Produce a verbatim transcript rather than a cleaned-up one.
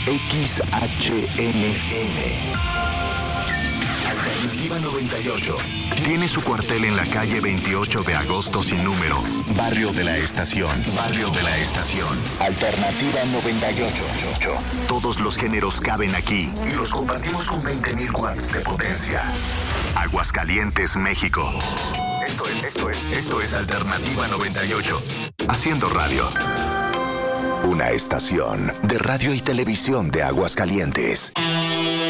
X H N N. Alternativa noventa y ocho. Tiene su cuartel en la calle veintiocho de agosto sin número. Barrio de la Estación. Barrio de la Estación. Alternativa noventa y ocho. Todos los géneros caben aquí y los compartimos con veinte mil watts de potencia. Aguascalientes, México. Esto es, esto es, esto es Alternativa noventa y ocho. Haciendo radio. Una estación de radio y televisión de Aguascalientes.